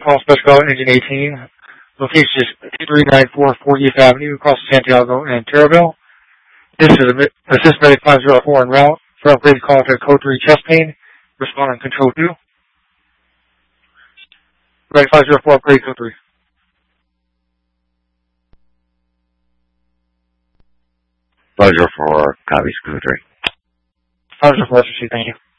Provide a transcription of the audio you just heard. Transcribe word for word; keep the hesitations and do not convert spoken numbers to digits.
Call Special Call Engine eighteen. Location is two three nine four fortieth Avenue, across Santiago and Terraville. This is Assist Medic five oh four en route. For upgrade, call to code three chest pain. Respond on control two. Medic five oh four, upgrade code three. five oh four, copies, code three. five oh four, thank you.